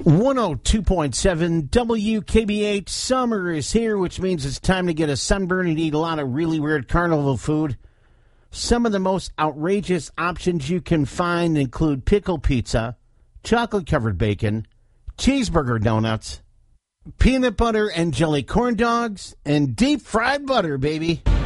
102.7 WKBH. Summer is here, which means it's time to get a sunburn and eat a lot of really weird carnival food. Some of the most outrageous options you can find include pickle pizza, chocolate-covered bacon, cheeseburger donuts, peanut butter and jelly corn dogs, and deep-fried butter, baby.